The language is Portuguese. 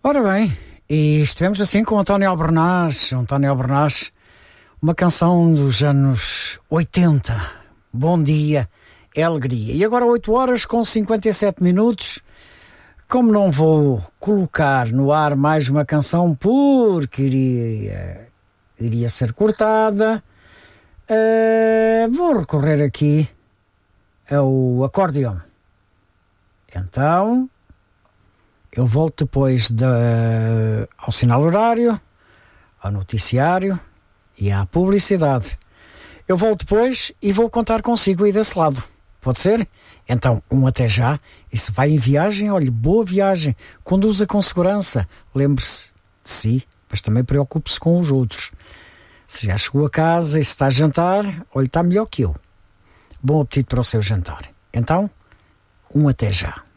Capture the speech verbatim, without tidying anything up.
Ora bem, e estivemos assim com o António Albernaz, António Albernaz, uma canção dos anos oitenta. Bom dia, é alegria. E agora oito horas com cinquenta e sete minutos. Como não vou colocar no ar mais uma canção porque iria, iria ser cortada, uh, vou recorrer aqui ao acordeão. Então, eu volto depois de, ao sinal horário, ao noticiário e à publicidade. Eu volto depois e vou contar consigo aí desse lado. Pode ser? Então, um até já. E se vai em viagem, olhe, boa viagem. Conduza com segurança. Lembre-se de si, mas também preocupe-se com os outros. Se já chegou a casa e se está a jantar, olhe, está melhor que eu. Bom apetite para o seu jantar. Então, um até já.